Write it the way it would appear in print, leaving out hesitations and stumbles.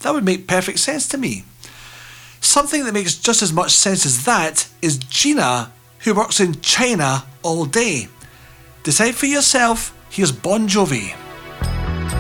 That would make perfect sense to me. Something that makes just as much sense as that is Gina, who works in China all day. Decide for yourself. Here's Bon Jovi.